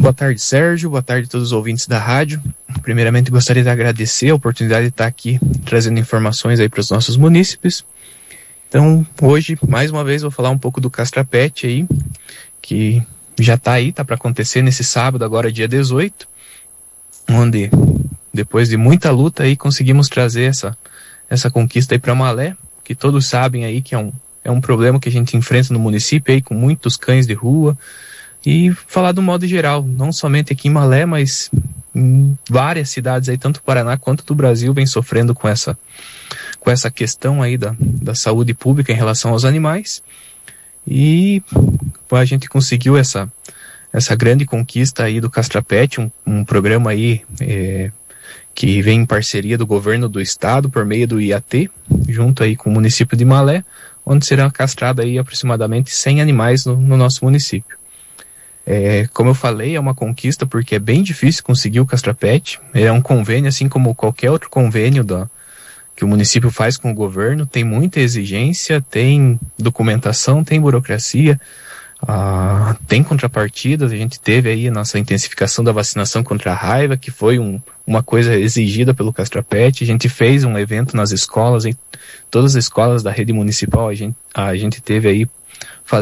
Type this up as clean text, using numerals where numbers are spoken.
Boa tarde, Sérgio. Boa tarde a todos os ouvintes da rádio. Primeiramente, gostaria de agradecer a oportunidade de estar aqui trazendo informações aí para os nossos munícipes. Então, hoje, mais uma vez, vou falar um pouco do Castrapet aí, que já está aí, tá para acontecer nesse sábado, agora dia 18, onde, depois de muita luta aí, conseguimos trazer essa conquista aí para Malé, que todos sabem aí que é um problema que a gente enfrenta no município aí, com muitos cães de rua. E falar do modo geral, não somente aqui em Malé, mas em várias cidades aí, tanto do Paraná quanto do Brasil, vem sofrendo com essa questão aí da saúde pública em relação aos animais. E a gente conseguiu essa grande conquista aí do Castrapet, um programa aí que vem em parceria do governo do estado por meio do IAT, junto aí com o município de Malé, onde serão castrados aí aproximadamente 100 animais no nosso município. Como eu falei, é uma conquista porque é bem difícil conseguir o Castrapet. É um convênio, assim como qualquer outro convênio que o município faz com o governo. Tem muita exigência, tem documentação, tem burocracia, tem contrapartidas. A gente teve aí a nossa intensificação da vacinação contra a raiva, que foi uma coisa exigida pelo Castrapet. A gente fez um evento nas escolas, em todas as escolas da rede municipal a gente teve aí